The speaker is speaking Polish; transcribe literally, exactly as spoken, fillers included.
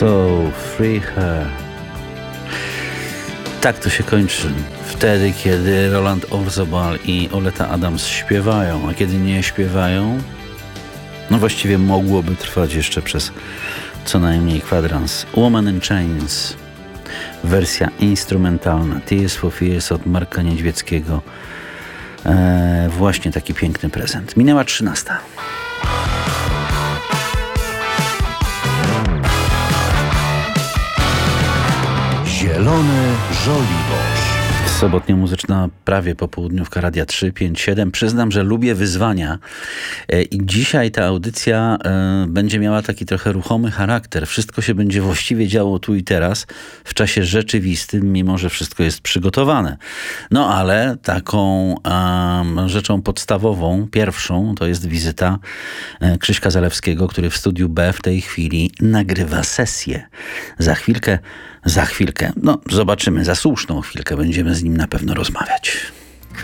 So free her. Tak to się kończy. Wtedy, kiedy Roland Orzabal i Oleta Adams śpiewają, a kiedy nie śpiewają, no właściwie mogłoby trwać jeszcze przez co najmniej kwadrans. Woman in Chains, wersja instrumentalna, Tears for Fears od Marka Niedźwieckiego. Eee, właśnie taki piękny prezent. Minęła trzynasta. Zielone żoliborz. Sobotnia muzyczna prawie popołudniówka Radia trzy pięć siedem. Przyznam, że lubię wyzwania i dzisiaj ta audycja będzie miała taki trochę ruchomy charakter. Wszystko się będzie właściwie działo tu i teraz, w czasie rzeczywistym, mimo że wszystko jest przygotowane. No ale taką um, rzeczą podstawową, pierwszą, to jest wizyta Krzyśka Zalewskiego, który w studiu B w tej chwili nagrywa sesję. Za chwilkę Za chwilkę, no zobaczymy, za słuszną chwilkę będziemy z nim na pewno rozmawiać.